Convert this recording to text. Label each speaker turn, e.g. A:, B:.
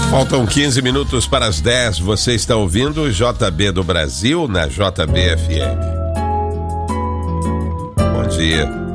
A: Faltam 15 minutos para as 10. Você está ouvindo o JB do Brasil na JBFM. Bom dia.